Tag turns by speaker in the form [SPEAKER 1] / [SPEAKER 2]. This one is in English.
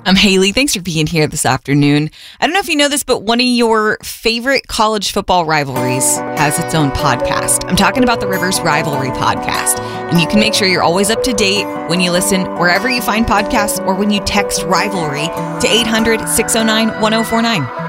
[SPEAKER 1] I'm Haley. Thanks for being here this afternoon. I don't know if you know this, but one of your favorite college football rivalries has its own podcast. I'm talking about the Rivers Rivalry Podcast. And you can make sure you're always up to date when you listen wherever you find podcasts or when you text Rivalry to 800-609-1049.